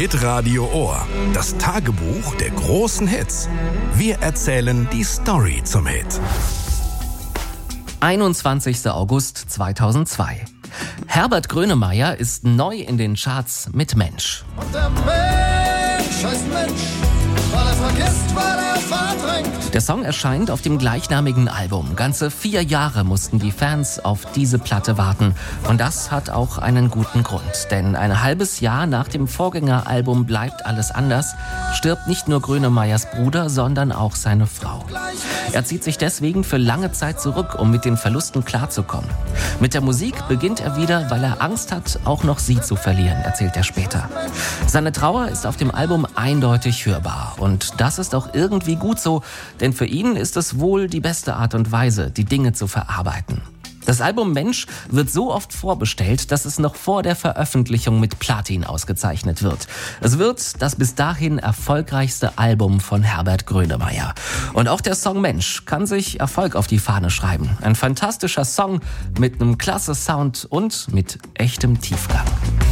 Hitradio Ohr. Das Tagebuch der großen Hits. Wir erzählen die Story zum Hit. 21. August 2002. Herbert Grönemeyer ist neu in den Charts mit Mensch. Und der Mensch heißt Mensch, weil er vergisst, weil er verdrängt. Der Song erscheint auf dem gleichnamigen Album. Ganze 4 Jahre mussten die Fans auf diese Platte warten. Und das hat auch einen guten Grund. Denn ein halbes Jahr nach dem Vorgängeralbum Bleibt alles anders stirbt nicht nur Grönemeyers Bruder, sondern auch seine Frau. Er zieht sich deswegen für lange Zeit zurück, um mit den Verlusten klarzukommen. Mit der Musik beginnt er wieder, weil er Angst hat, auch noch sie zu verlieren, erzählt er später. Seine Trauer ist auf dem Album eindeutig hörbar. Und das ist auch irgendwie gut so, denn für ihn ist es wohl die beste Art und Weise, die Dinge zu verarbeiten. Das Album Mensch wird so oft vorbestellt, dass es noch vor der Veröffentlichung mit Platin ausgezeichnet wird. Es wird das bis dahin erfolgreichste Album von Herbert Grönemeyer. Und auch der Song Mensch kann sich Erfolg auf die Fahne schreiben. Ein fantastischer Song mit einem klasse Sound und mit echtem Tiefgang.